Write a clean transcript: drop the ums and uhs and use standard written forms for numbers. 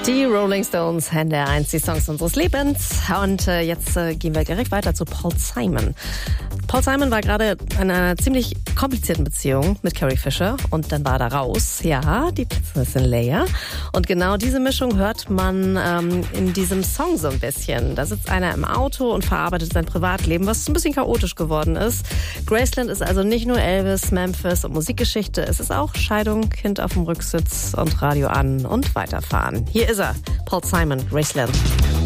Die Rolling Stones, Hände 1, die Songs unseres Lebens. Und jetzt gehen wir direkt weiter zu Paul Simon. Paul Simon war gerade in einer ziemlich komplizierten Beziehung mit Carrie Fisher und dann war er da raus. Ja, die Prinzessin Leia. Und genau diese Mischung hört man in diesem Song so ein bisschen. Da sitzt einer im Auto und verarbeitet sein Privatleben, was ein bisschen chaotisch geworden ist. Graceland ist also nicht nur Elvis, Memphis und Musikgeschichte. Es ist auch Scheidung, Kind auf dem Rücksitz und Radio an und weiterfahren. Hier ist er, Paul Simon, Graceland.